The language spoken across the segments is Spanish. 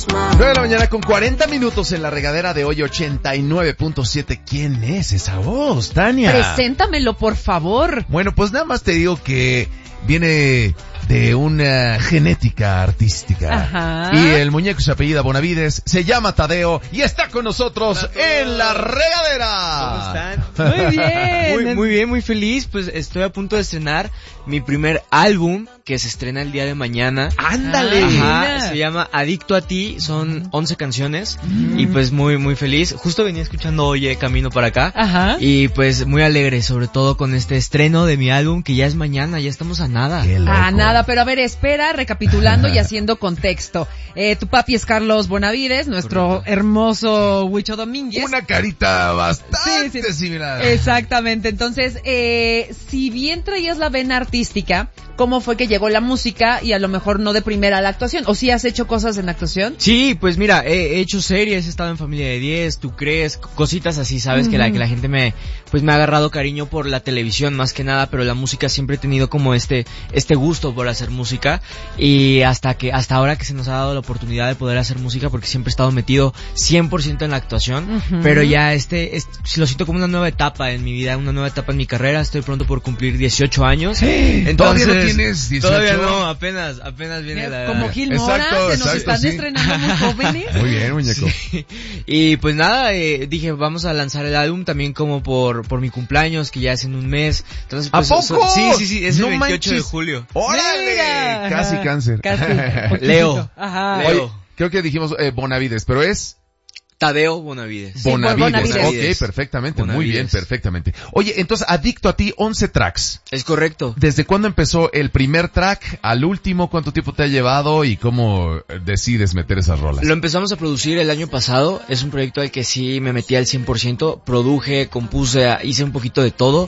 9 de la mañana con 40 minutos en la regadera de hoy 89.7. ¿Quién es esa voz, Tania? Preséntamelo, por favor. Bueno, pues nada más te digo que viene de una genética artística. Ajá. Y el muñeco se apellida Bonavides, se llama Tadeo y está con nosotros en la regadera. ¿Cómo están? Muy bien. Muy bien, muy feliz. Pues estoy a punto de estrenar mi primer álbum que se estrena el día de mañana. ¡Ándale! Ajá, se llama Adicto a ti, son 11 canciones y pues muy feliz. Justo venía escuchando Oye camino para acá. Ajá. Y pues muy alegre, sobre todo con este estreno de mi álbum que ya es mañana, ya estamos a nada. A nada, pero a ver, espera, recapitulando y haciendo contexto. Tu papi es Carlos Bonavides, nuestro hermoso Huicho Domínguez. Una carita bastante similar. Exactamente, entonces, si bien traías la vena artística, ¿cómo fue que llegó la música y a lo mejor no de primera a la actuación? ¿O sí has hecho cosas en actuación? Sí, pues mira, he hecho series, he estado en Familia de 10, Tú crees, cositas así, sabes, que la gente me ha agarrado cariño por la televisión más que nada, pero la música siempre he tenido como este gusto por hacer música y hasta ahora que se nos ha dado la oportunidad de poder hacer música, porque siempre he estado metido 100% en la actuación, pero ya lo siento como una nueva etapa en mi vida, una nueva etapa en mi carrera. Estoy pronto por cumplir 18 años. Entonces, ¿todavía no tienes 18? Todavía no, apenas viene la edad. Como Gil Mora, se nos están estrenando muy jóvenes. Muy bien, muñeco. Sí. Y pues nada, dije, vamos a lanzar el álbum también como por mi cumpleaños, que ya es en un mes. Entonces, pues, ¿a poco? Sí, es no el 28 manches. de julio. ¡Órale! Mira. Casi cáncer. Casi. Leo. Ajá. Oye, creo que dijimos Bonavides, pero es Tadeo Bonavides. Sí, Bonavides. Bonavides. Ok, perfectamente, muy Bonavides. bien, perfectamente. Oye, entonces, Adicto a ti, 11 tracks. Es correcto. ¿Desde cuándo empezó el primer track al último? ¿Cuánto tiempo te ha llevado y cómo decides meter esas rolas? Lo empezamos a producir el año pasado. Es un proyecto al que sí me metí al 100%. Produje, compuse, hice un poquito de todo.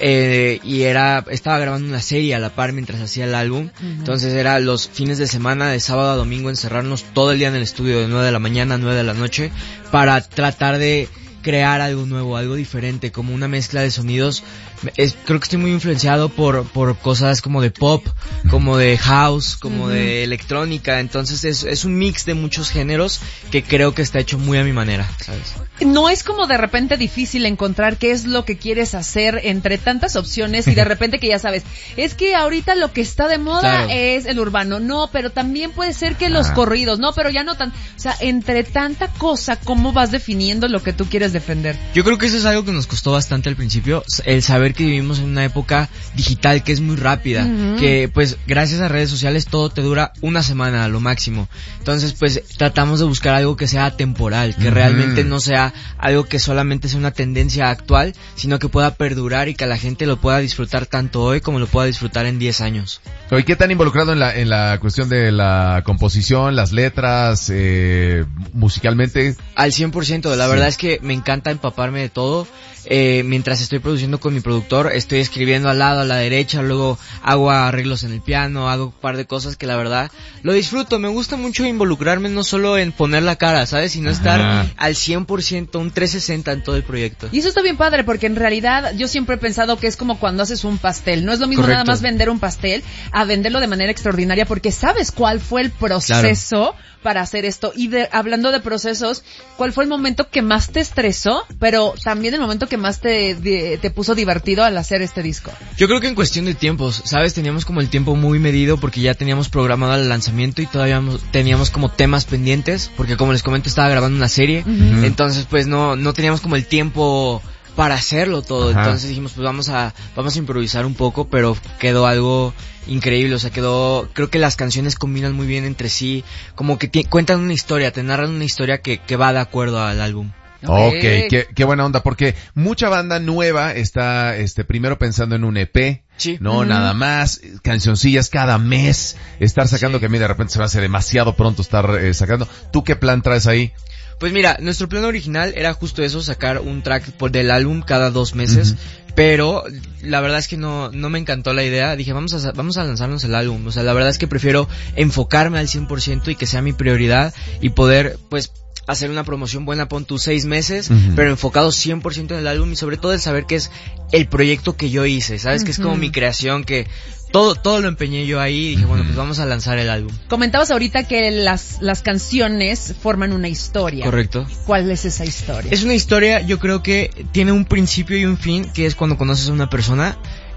Y estaba grabando una serie a la par mientras hacía el álbum. Entonces era los fines de semana, de sábado a domingo, encerrarnos todo el día en el estudio de 9 de la mañana a 9 de la noche para tratar de crear algo nuevo, algo diferente, como una mezcla de sonidos. Creo que estoy muy influenciado por cosas como de pop, como de house, como de electrónica. Entonces es un mix de muchos géneros que creo que está hecho muy a mi manera, ¿sabes? No es como de repente difícil encontrar qué es lo que quieres hacer entre tantas opciones y de repente que ya sabes, es que ahorita lo que está de moda Claro. es el urbano, no, pero también puede ser que los corridos, no, pero ya no tan, o sea, entre tanta cosa, ¿cómo vas definiendo lo que tú quieres defender? Yo creo que eso es algo que nos costó bastante al principio, el saber que vivimos en una época digital que es muy rápida, que pues gracias a redes sociales todo te dura una semana a lo máximo. Entonces pues tratamos de buscar algo que sea atemporal, que realmente no sea algo que solamente sea una tendencia actual, sino que pueda perdurar y que la gente lo pueda disfrutar tanto hoy como lo pueda disfrutar en 10 años. Oye, ¿qué tan involucrado en la cuestión de la composición, las letras, musicalmente? Al 100%, la verdad es que me encanta empaparme de todo. Mientras estoy produciendo con mi productor, estoy escribiendo al lado, a la derecha, luego hago arreglos en el piano, hago un par de cosas que la verdad lo disfruto. Me gusta mucho involucrarme no solo en poner la cara, ¿sabes? Sino estar al 100%, un 360 en todo el proyecto. Y eso está bien padre porque en realidad yo siempre he pensado que es como cuando haces un pastel. No es lo mismo Correcto. nada más vender un pastel a venderlo de manera extraordinaria porque sabes cuál fue el proceso para hacer esto. Y hablando de procesos, ¿cuál fue el momento que más te estresó, pero también el momento que más te puso divertido al hacer este disco? Yo creo que en cuestión de tiempos, ¿sabes? Teníamos como el tiempo muy medido porque ya teníamos programado el lanzamiento y todavía teníamos como temas pendientes porque, como les comento, estaba grabando una serie. Entonces pues no teníamos como el tiempo para hacerlo todo. Entonces dijimos, pues vamos a improvisar un poco, pero quedó algo increíble. O sea, creo que las canciones combinan muy bien entre sí, como que cuentan una historia, te narran una historia que va de acuerdo al álbum. Okay, qué buena onda, porque mucha banda nueva está primero pensando en un EP, no nada más, cancioncillas cada mes, estar sacando, que a mí de repente se me hace demasiado pronto estar sacando. ¿Tú qué plan traes ahí? Pues mira, nuestro plan original era justo eso, sacar un track del álbum cada 2 meses, pero la verdad es que no me encantó la idea. Dije, vamos a lanzarnos el álbum. O sea, la verdad es que prefiero enfocarme al 100% y que sea mi prioridad y poder, pues, hacer una promoción buena, pon tus 6 meses, pero enfocado 100% en el álbum y sobre todo el saber que es el proyecto que yo hice, ¿sabes? Que es como mi creación, que todo lo empeñé yo ahí y dije, bueno, pues vamos a lanzar el álbum. Comentabas ahorita que las canciones forman una historia. Correcto. ¿Cuál es esa historia? Es una historia, yo creo que tiene un principio y un fin, que es cuando conoces a una persona,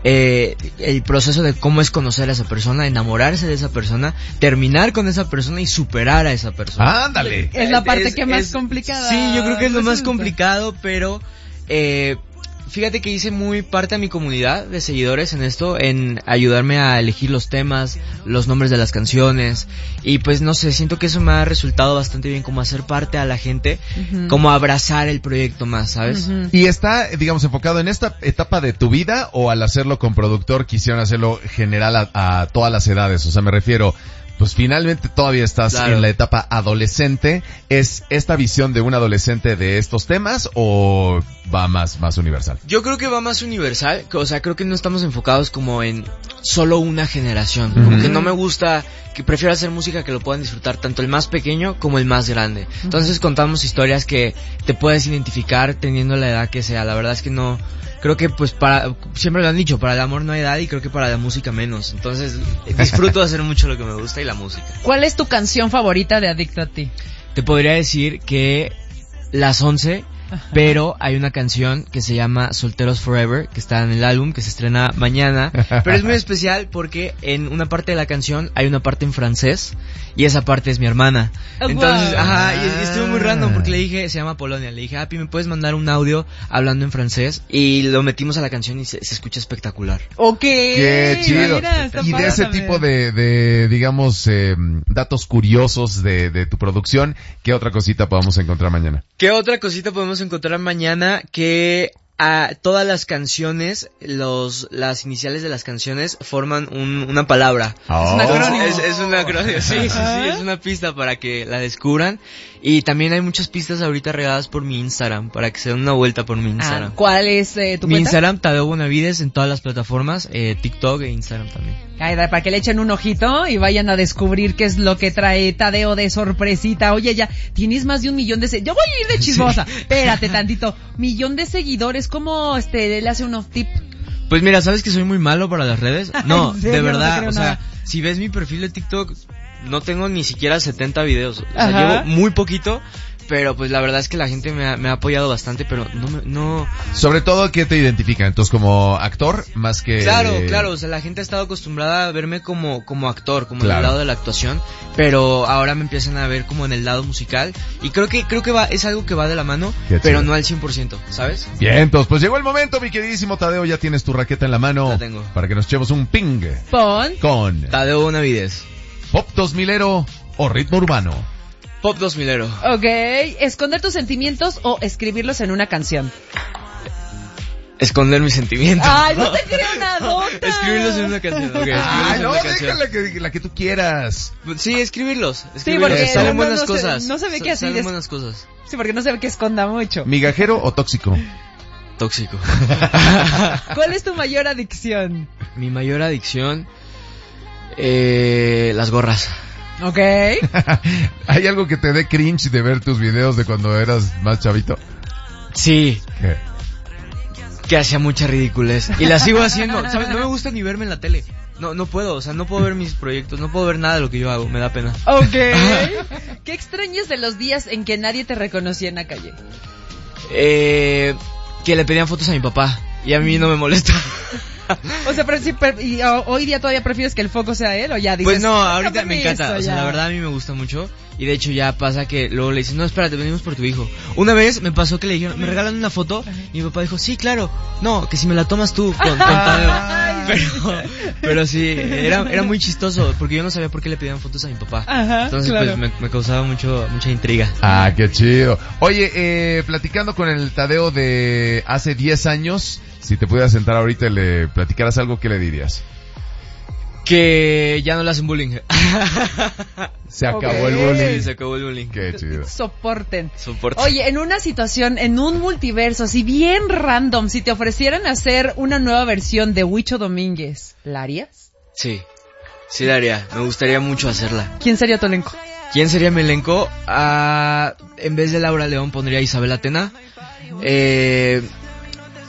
el proceso de cómo es conocer a esa persona, enamorarse de esa persona, terminar con esa persona y superar a esa persona. ¡Ándale! Es la parte que más complicada. Sí, yo creo que es lo más complicado, pero fíjate que hice muy parte a mi comunidad de seguidores en esto, en ayudarme a elegir los temas, los nombres de las canciones, y pues no sé, siento que eso me ha resultado bastante bien, como hacer parte a la gente, como abrazar el proyecto más, ¿sabes? ¿Y está, digamos, enfocado en esta etapa de tu vida, o al hacerlo con productor quisieron hacerlo general a todas las edades? O sea, me refiero, pues finalmente todavía estás en la etapa adolescente. ¿Es esta visión de un adolescente de estos temas o va más universal? Yo creo que va más universal, o sea, creo que no estamos enfocados como en solo una generación. Como que no me gusta, que prefiero hacer música que lo puedan disfrutar tanto el más pequeño como el más grande. Entonces contamos historias que te puedes identificar teniendo la edad que sea. La verdad es que no... Creo que pues siempre lo han dicho, para el amor no hay edad, y creo que para la música menos. Entonces disfruto de hacer mucho lo que me gusta y la música. ¿Cuál es tu canción favorita de Adicto a Ti? Te podría decir que Las 11, pero hay una canción que se llama Solteros Forever, que está en el álbum, que se estrena mañana, pero es muy especial porque en una parte de la canción hay una parte en francés, y esa parte es mi hermana. Entonces, y estuvo muy random porque le dije, se llama Polonia, le dije, Api, ¿me puedes mandar un audio hablando en francés? Y lo metimos a la canción y se escucha espectacular. Ok. Qué chido. Mira, y de ese tipo de digamos, datos curiosos de tu producción, ¿qué otra cosita podemos encontrar mañana? ¿Qué otra cosita podemos encontrar mañana? Que todas las canciones, las iniciales de las canciones forman una palabra. Es un acrónimo. Es un acrónimo, sí, es una pista para que la descubran. Y también hay muchas pistas ahorita regadas por mi Instagram, para que se den una vuelta por mi Instagram. ¿Cuál es tu cuenta? Mi Instagram, Tadeo Bonavides, en todas las plataformas, TikTok e Instagram también. Ay, para que le echen un ojito y vayan a descubrir qué es lo que trae Tadeo de sorpresita. Oye, ya tienes más de 1 millón de seguidores. Yo voy a ir de chismosa. Sí. Espérate tantito. 1 millón de seguidores. ¿Cómo le hace unos tips? Pues mira, ¿sabes que soy muy malo para las redes? No, de verdad, no sea, si ves mi perfil de TikTok, no tengo ni siquiera 70 videos. O sea, llevo muy poquito, pero pues la verdad es que la gente me ha apoyado bastante, pero no... Sobre todo, ¿qué te identifican? Entonces, como actor, más que... Claro, o sea, la gente ha estado acostumbrada a verme como actor, como en el lado de la actuación, pero ahora me empiezan a ver como en el lado musical, y creo que es algo que va de la mano, pero no al 100%, ¿sabes? Bien, entonces, pues llegó el momento, mi queridísimo Tadeo, ya tienes tu raqueta en la mano. La tengo. Para que nos echemos un ping. Con Tadeo Bonavides. ¿Pop 2000ero o ritmo urbano? Pop 2000ero. Ok, ¿esconder tus sentimientos o escribirlos en una canción? Esconder mis sentimientos. Ay, no te creo nadota. Escribirlos en una canción. Okay, no, déjala la que tú quieras. Sí, escribirlos. Sí, porque salen buenas cosas. No se ve que así salen buenas cosas. Sí, porque no se ve que esconda mucho. ¿Migajero o tóxico? Tóxico. ¿Cuál es tu mayor adicción? Mi mayor adicción, las gorras. Ok. ¿Hay algo que te dé cringe de ver tus videos de cuando eras más chavito? Sí. ¿Qué? Que hacía mucha ridiculez. Y la sigo haciendo. ¿Sabes? No me gusta ni verme en la tele. No puedo, o sea, no puedo ver mis proyectos, no puedo ver nada de lo que yo hago, me da pena. Ok. ¿Qué extrañas de los días en que nadie te reconocía en la calle? Que le pedían fotos a mi papá, y a mí no me molesta. O sea, ¿y hoy día todavía prefieres que el foco sea él o ya dices? Pues no, ahorita me encanta, o sea, la verdad a mí me gusta mucho. Y de hecho ya pasa que luego le dicen, no, espérate, venimos por tu hijo. Una vez me pasó que le dijeron, ¿me regalan una foto? Y mi papá dijo, sí, claro. No, que si me la tomas tú con Tadeo. Pero sí, era muy chistoso, porque yo no sabía por qué le pedían fotos a mi papá. Entonces pues me causaba mucha intriga. Ah, qué chido. Oye, platicando con el Tadeo de hace 10 años, si te pudieras sentar ahorita y le platicaras algo, ¿qué le dirías? Que ya no le hacen bullying. Se acabó el bullying. Sí, se acabó el bullying. Qué chido. Soporten. Soporten. Oye, en una situación, en un multiverso así bien random, si te ofrecieran hacer una nueva versión de Huicho Domínguez, ¿la harías? Sí la haría. Me gustaría mucho hacerla. ¿Quién sería tu elenco? ¿Quién sería mi elenco? En vez de Laura León pondría a Isabel Atena.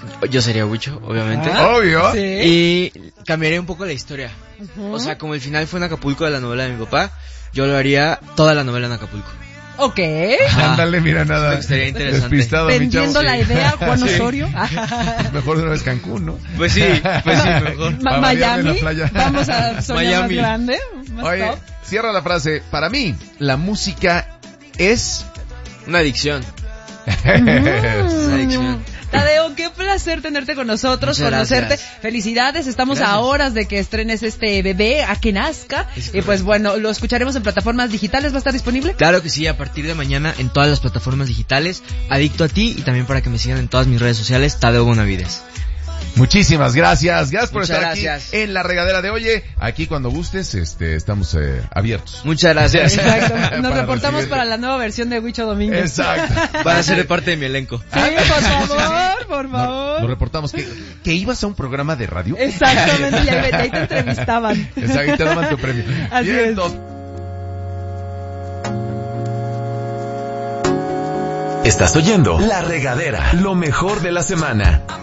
Yo sería Huicho, obviamente. Obvio. Sí. Y cambiaría un poco la historia. O sea, como el final fue en Acapulco de la novela de mi papá, yo lo haría toda la novela en Acapulco. Ok. Ándale, mira nada. Sería interesante. Despistado, mi chavo. Vendiendo la idea, Juan Osorio. Mejor de una vez Cancún, ¿no? Pues sí, mejor. Miami. playa. Vamos a soñar Miami. más grande. Más Oye, top. cierra la frase. Para mí, la música es... Una adicción. Una adicción. Tadeo, qué placer tenerte con nosotros, Muchas conocerte. gracias. Felicidades, estamos Gracias. a horas de que estrenes este bebé, a que nazca. Y pues bueno, lo escucharemos en plataformas digitales, ¿va a estar disponible? Claro que sí, a partir de mañana en todas las plataformas digitales, Adicto a Ti, y también para que me sigan en todas mis redes sociales, Tadeo Bonavides. Muchísimas gracias. Gracias por Muchas estar gracias. aquí en La Regadera de Oye. Aquí cuando gustes, estamos abiertos. Muchas gracias. Exacto. Nos Para reportamos recibirte. para la nueva versión de Huicho Domínguez. Exacto. Van a ser de parte de mi elenco. Sí, por favor, por favor. Nos reportamos que ibas a un programa de radio. Exactamente, y ahí te entrevistaban. Exacto, y te daban tu premio. Así Bien, es. entonces, Estás oyendo La Regadera, lo mejor de la semana.